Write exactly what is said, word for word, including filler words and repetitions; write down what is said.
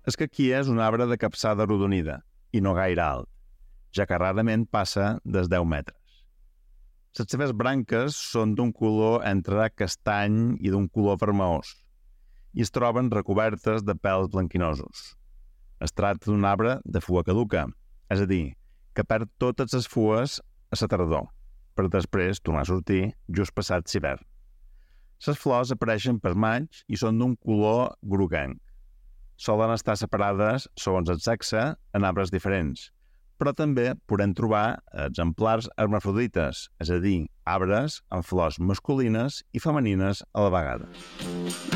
És que aquí és un arbre de capçada arrodonida i no gaire alt, ja que rarament passa dels deu metres. Les seves branques són d'un color entre castany i d'un color vermellós i es troben recobertes de pèls blanquinosos. Es tracta d'un arbre de fua caduca, és a dir, que perd totes les fues a la tardor, per després tornar a sortir just passat l'hivern. Les flors apareixen per maig i són d'un color groguenc. Solen estar separades, segons el sexe, en arbres diferents, però també podem trobar exemplars hermafrodites, és a dir, arbres amb flors masculines i femenines a la vegada.